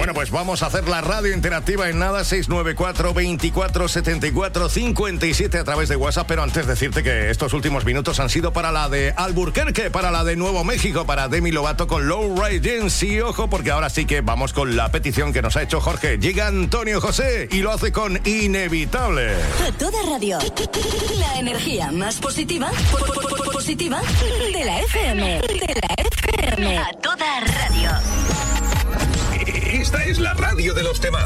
Bueno, pues vamos a hacer la radio interactiva en nada, 694 24 74 57 a través de WhatsApp, pero antes decirte que estos últimos minutos han sido para la de Albuquerque, para la de Nuevo México, para Demi Lovato con Low Rise Jeans. Y ojo, porque ahora sí que vamos con la petición que nos ha hecho Jorge. Llega Antonio José y lo hace con Inevitable. A toda radio, la energía más positiva de la FM. A toda radio. Esta es la radio de los temazos.